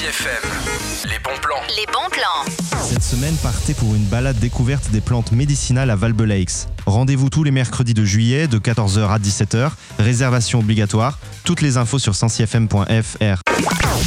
FM, les bons plans. Les bons plans. Cette semaine, partez pour une balade découverte des plantes médicinales à Valbe Lakes. Rendez-vous tous les mercredis de juillet de 14h à 17h. Réservation obligatoire. Toutes les infos sur sensifm.fr.